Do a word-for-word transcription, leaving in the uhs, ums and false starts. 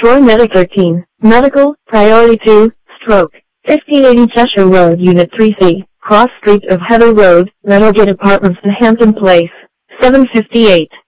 Troy Medic thirteen, Medical, Priority two, Stroke. fifteen eighty Cheshire Road, Unit three C, Cross Street of Heather Road, Meadowgate Apartments in Hampton Place. seven fifty-eight.